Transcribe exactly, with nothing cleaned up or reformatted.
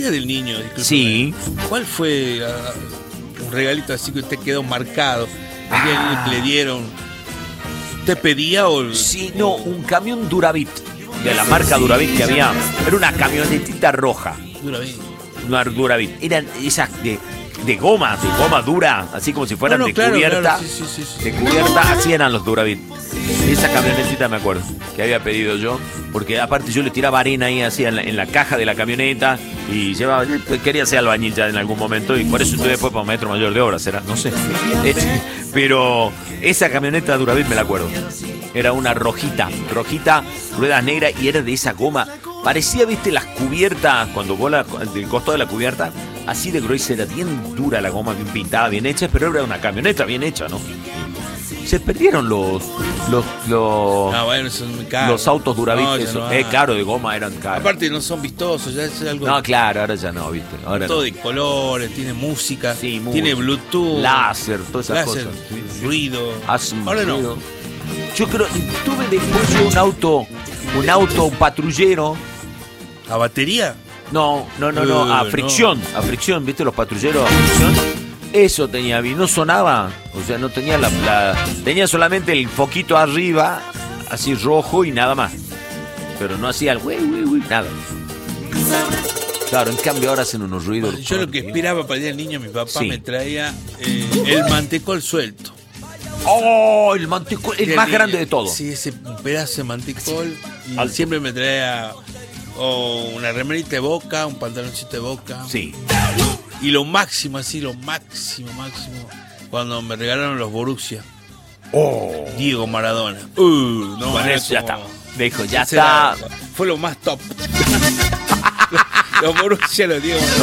Día del Niño, discúlpeme. Sí. ¿Cuál fue uh, un regalito así que usted quedó marcado? El Día del Niño que le dieron. ¿Usted pedía o...? Sí, no, un camión Duravit, de la marca Duravit que había. Era una camionetita roja. Duravit. Una Duravit. Eran esas de, de goma, de goma dura, así como si fueran no, no, de claro, cubierta. Claro, sí, sí, sí, sí. De cubierta, así eran los Duravit. Esa camionetita me acuerdo que había pedido yo, porque aparte yo le tiraba arena ahí así en la, en la caja de la camioneta y llevaba, quería ser albañil ya en algún momento y por eso estuve después para maestro mayor de obras, será, no sé. Este, pero esa camioneta Duravit me la acuerdo. Era una rojita, rojita, ruedas negras y era de esa goma. Parecía, viste, las cubiertas, cuando vos la, del costado de la cubierta, así de gruesa, era bien dura la goma, bien pintada, bien hecha, pero era una camioneta bien hecha, ¿no? Se perdieron los los los, no, bueno, son muy caros. los autos Duravit, no, eso, no eh, claro, de goma eran caros. Aparte no son vistosos, ya es algo. No, claro, ahora ya no, viste. Ahora todo no. de colores, tiene música, Sí, tiene música, Bluetooth, láser, todas esas láser, cosas. Sí, sí. ruido. Hace un Ahora ruido. no. Yo creo, tuve después yo un auto, un auto, un patrullero. ¿A batería? No, no, no, no, a Uh, fricción, no. a fricción, ¿viste? Los patrulleros a fricción. Eso tenía bien, no sonaba, o sea, no tenía la, la... Tenía solamente el foquito arriba, así rojo y nada más. Pero no hacía el güey, güey, güey, nada. Claro, en cambio ahora hacen unos ruidos. Yo lo que esperaba para el Día del Niño, mi papá Sí. me traía eh, el mantecol suelto. ¡Oh! El mantecol, el Del más niño. grande de todos. Sí, ese pedazo de mantecol. Y Alto. siempre me traía o una remerita de Boca, un pantaloncito de Boca. Sí. Y lo máximo, así, lo máximo, máximo, cuando me regalaron los Borussia. ¡Oh! Diego Maradona. Uh, no, Con era eso ya como- está. Dijo, ya ese está. era- fue lo más top. Los Borussia, los Diego Maradona.